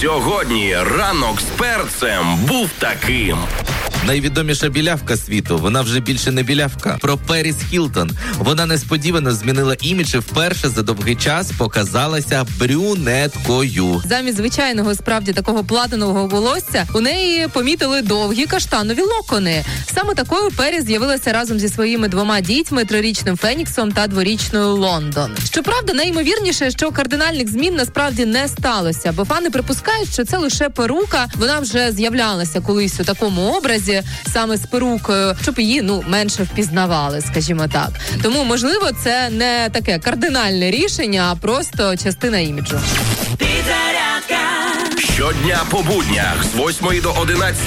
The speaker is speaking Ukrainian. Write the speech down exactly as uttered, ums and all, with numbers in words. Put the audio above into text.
Сьогодні ранок з перцем був таким. Найвідоміша білявка світу, вона вже більше не білявка. Про Періс Хілтон. Вона несподівано змінила імідж і вперше за довгий час показалася брюнеткою. Замість звичайного, справді, такого платинового волосся у неї помітили довгі каштанові локони. Саме такою Періс з'явилася разом зі своїми двома дітьми, трирічним Феніксом та дворічною Лондон. Щоправда, найімовірніше, що кардинальних змін насправді не сталося, бо фани припускають, що це лише перука. Вона вже з'являлася колись у такому образі, саме з перукою, щоб її, ну, менше впізнавали, скажімо так. Тому, можливо, це не таке кардинальне рішення, а просто частина іміджу. Щодня по буднях з восьмої до одинадцятої